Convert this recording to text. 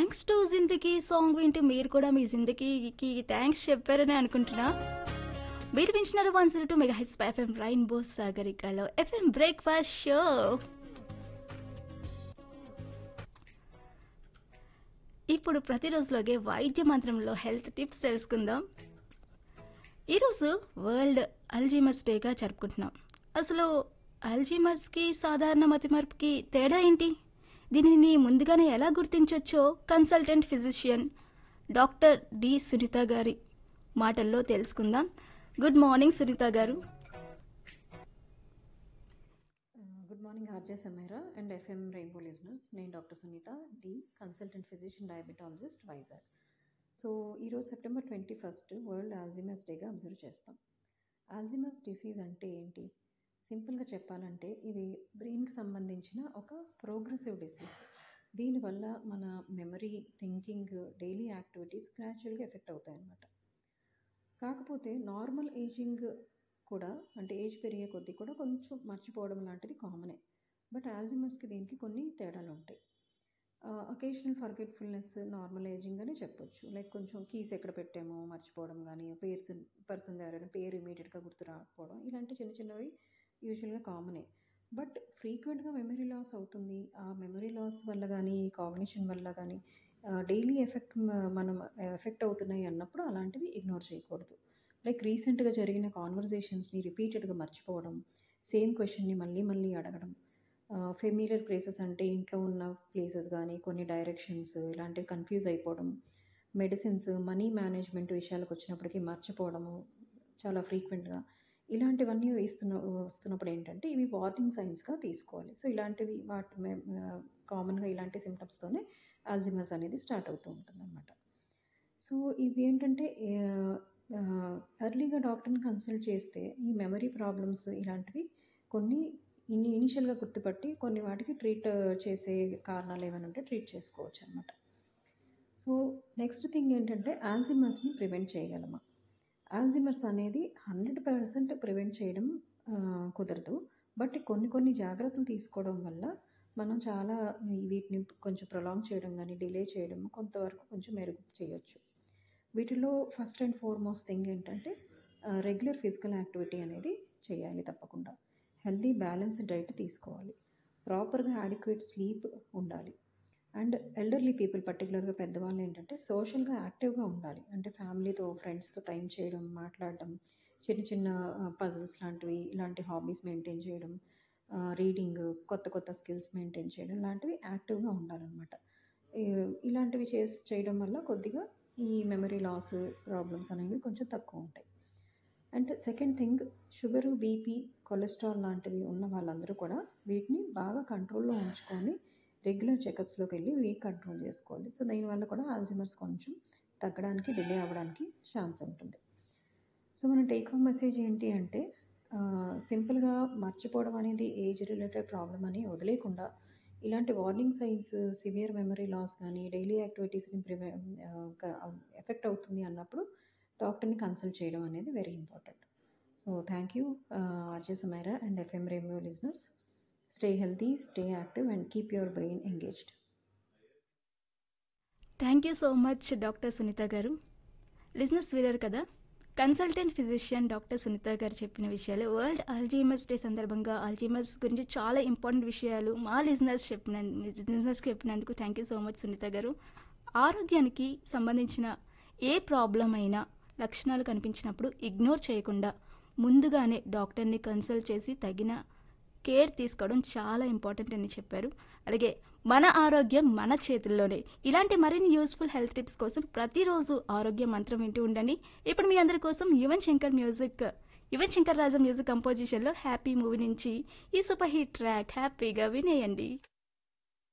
Thanks to 'Zindagi' song వింటూ మీరు కూడా మీ జిందగీకి థ్యాంక్స్ చెప్పారని అనుకుంటున్నా. మీరు వింటున్నారు 102 megahertz FM rainbow సాగరికలో FM breakfast show. ఇప్పుడు ప్రతిరోజులాగే వైద్య మంత్రంలో హెల్త్ టిప్స్ తెలుసుకుందాం. ఈరోజు వరల్డ్ అల్జీమర్స్ డేగా జరుపుకుంటున్నాం. అసలు అల్జీమర్స్కి సాధారణ మతిమరుపుకి తేడా ఏంటి? దీనిని ముందుగానే ఎలా గుర్తించవచ్చో consultant physician doctor D Sunitha గారి మాటల్లో తెలుసుకుందాం. గుడ్ మార్నింగ్ సునీత గారు. Good morning RJ Sameera and FM rainbow listeners. నేను doctor Sunitha D, consultant physician diabetologist Vizag. So ఈరోజు సెప్టెంబర్ 21 వరల్డ్ ఆల్జీమర్స్ డేగా అబ్జర్వ్ చేస్తాం. ఆల్జీమర్స్ డిసీజ్ అంటే ఏంటి? సింపుల్గా చెప్పాలంటే ఇది బ్రెయిన్కి సంబంధించిన ఒక ప్రోగ్రెసివ్ డిసీజ్. దీనివల్ల మన మెమరీ, థింకింగ్, డైలీ యాక్టివిటీస్ గ్రాడ్యువల్గా ఎఫెక్ట్ అవుతాయి అన్నమాట. కాకపోతే నార్మల్ ఏజింగ్ కూడా, అంటే ఏజ్ పెరిగే కొద్దీ కూడా కొంచెం మర్చిపోవడం లాంటిది కామనే. బట్ ఆల్జీమర్స్కి దీనికి కొన్ని తేడాలు ఉంటాయి. అకేషనల్ ఫర్గెట్ఫుల్నెస్ నార్మల్ ఏజింగ్ అని చెప్పొచ్చు. లైక్ కొంచెం కీస్ ఎక్కడ పెట్టామో మర్చిపోవడం, కానీ పర్సన్ ఎవరైనా పేరు ఇమీడియట్గా గుర్తు రాకపోవడం, ఇలాంటి చిన్న చిన్నవి యూజువల్గా కామనే. బట్ ఫ్రీక్వెంట్గా మెమరీ లాస్ అవుతుంది. ఆ మెమరీ లాస్ వల్ల కానీ, కాగ్నిషన్ వల్ల కానీ డైలీ మనం ఎఫెక్ట్ అవుతున్నాయి అన్నప్పుడు అలాంటివి ఇగ్నోర్ చేయకూడదు. లైక్ రీసెంట్గా జరిగిన కాన్వర్జేషన్స్ని రిపీటెడ్గా మర్చిపోవడం, సేమ్ క్వశ్చన్ని మళ్ళీ మళ్ళీ అడగడం, ఫెమిలియర్ ప్లేసెస్ అంటే ఇంట్లో ఉన్న ప్లేసెస్ కానీ కొన్ని డైరెక్షన్స్ ఇలాంటివి కన్ఫ్యూజ్ అయిపోవడం, మెడిసిన్స్, మనీ మేనేజ్మెంట్ విషయాలకు వచ్చినప్పటికీ మర్చిపోవడము చాలా ఫ్రీక్వెంట్గా, ఇలాంటివన్నీ వస్తున్నప్పుడు ఏంటంటే ఇవి వార్నింగ్ సైన్స్గా తీసుకోవాలి. సో ఇలాంటివి కామన్గా ఇలాంటి సిమ్టమ్స్తోనే ఆల్జీమర్స్ అనేది స్టార్ట్ అవుతూ ఉంటుంది అన్నమాట. సో ఇవి ఏంటంటే ఎర్లీగా డాక్టర్ని కన్సల్ట్ చేస్తే ఈ మెమరీ ప్రాబ్లమ్స్ ఇలాంటివి కొన్ని ఇనిషియల్గా గుర్తుపట్టి కొన్ని వాటికి ట్రీట్ చేసే కారణాలు ఏమైనా ఉంటే ట్రీట్ చేసుకోవచ్చు అనమాట. సో నెక్స్ట్ థింగ్ ఏంటంటే ఆల్జీమర్స్ని ప్రివెంట్ చేయగలమా? ఆల్జీమర్స్ అనేది 100% ప్రివెంట్ చేయడం కుదరదు. బట్ కొన్ని జాగ్రత్తలు తీసుకోవడం వల్ల మనం చాలా వీటిని కొంచెం ప్రొలాంగ్ చేయడం కానీ, డిలే చేయడం కొంతవరకు కొంచెం మెరుగు చేయొచ్చు. వీటిలో ఫస్ట్ అండ్ ఫార్మోస్ట్ థింగ్ ఏంటంటే రెగ్యులర్ ఫిజికల్ యాక్టివిటీ అనేది చేయాలి తప్పకుండా. హెల్తీ బ్యాలెన్స్డ్ డైట్ తీసుకోవాలి. ప్రాపర్గా యాడిక్వేట్ స్లీప్ ఉండాలి. అండ్ ఎల్డర్లీ పీపుల్, పర్టికులర్గా పెద్దవాళ్ళు ఏంటంటే సోషల్గా యాక్టివ్గా ఉండాలి. అంటే ఫ్యామిలీతో, ఫ్రెండ్స్తో టైం చేయడం, మాట్లాడడం, చిన్న చిన్న పజిల్స్ లాంటివి, ఇలాంటి హాబీస్ మెయింటైన్ చేయడం, రీడింగ్, కొత్త స్కిల్స్ మెయింటైన్ చేయడం లాంటివి యాక్టివ్గా ఉండాలన్నమాట. ఇలాంటివి చేయడం వల్ల కొద్దిగా ఈ మెమరీ లాస్ ప్రాబ్లమ్స్ అనేవి కొంచెం తక్కువ ఉంటాయి. And second thing, sugar, BP, cholesterol లాంటివి ఉన్న వాళ్ళందరూ కూడా వీటిని బాగా కంట్రోల్లో ఉంచుకొని రెగ్యులర్ చెకప్స్లోకి వెళ్ళి వీక్ కంట్రోల్ చేసుకోవాలి. సో దీనివల్ల కూడా ఆల్జీమర్స్ కొంచెం తగ్గడానికి, డిలే అవ్వడానికి ఛాన్స్ ఉంటుంది. సో మన టేక్ హోమ్ మెసేజ్ ఏంటి అంటే సింపుల్గా మర్చిపోవడం అనేది ఏజ్ రిలేటెడ్ ప్రాబ్లం అని వదిలేకుండా ఇలాంటి warning signs, severe memory loss కానీ, డైలీ యాక్టివిటీస్ని ఎఫెక్ట్ అవుతుంది అన్నప్పుడు డాక్టర్ని కన్సల్ట్ చేయడం అనేది very important. So thank you RJ Sameera and FM rainbow listeners. Stay healthy, stay active and keep your brain engaged. Thank you so much doctor Sunitha గారు. Listeners విన్నారు కదా, consultant physician doctor Sunitha గారు చెప్పిన విషయాలు. వరల్డ్ ఆల్జీమర్స్ డే సందర్భంగా Alzheimer's గురించి చాలా important విషయాలు మా లిజనర్స్కి చెప్పినందుకు thank you so much Sunitha గారు. ఆరోగ్యానికి సంబంధించిన ఏ ప్రాబ్లం అయినా లక్షణాలు కనిపించినప్పుడు ఇగ్నోర్ చేయకుండా ముందుగానే డాక్టర్ని కన్సల్ట్ చేసి తగిన కేర్ తీసుకోవడం చాలా ఇంపార్టెంట్ అని చెప్పారు. అలాగే మన ఆరోగ్యం మన చేతుల్లోనే. ఇలాంటి మరిన్ని యూస్ఫుల్ హెల్త్ టిప్స్ కోసం ప్రతిరోజు ఆరోగ్య మంత్రం వింటూ ఉండండి. ఇప్పుడు మీ అందరి కోసం Yuvan Shankar Raja music కంపోజిషన్లో happy movie నుంచి ఈ సూపర్ హిట్ ట్రాక్ హ్యాపీగా వినేయండి.